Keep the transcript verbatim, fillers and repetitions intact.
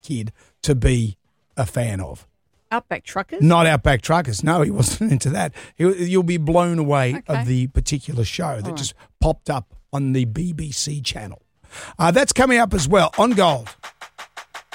kid to be a fan of. Outback Truckers? Not Outback Truckers. No, he wasn't into that. He, you'll be blown away Okay. of the particular show that All right. just popped up on the B B C channel. Uh, that's coming up as well on Gold.